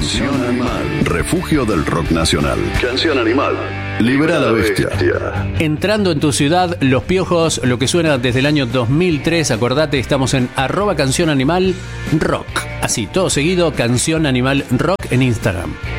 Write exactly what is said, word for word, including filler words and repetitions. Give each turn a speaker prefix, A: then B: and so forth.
A: Canción Animal, refugio del rock nacional. Canción Animal, libera a la bestia.
B: Entrando en tu ciudad, Los Piojos, lo que suena desde el año dos mil tres. Acordate, estamos en arroba Canción Animal Rock. Así, todo seguido, Canción Animal Rock en Instagram.